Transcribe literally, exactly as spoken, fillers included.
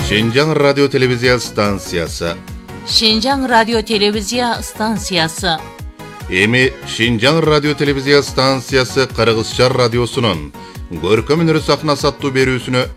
Шинжаң радио телевизия станциясы. Шинжаң радио телевизия станциясы. Эми Шинжаң радио телевизия станциясы Кыргызча радиосунун көркөм өнөр сахна саттуу берүүсүнө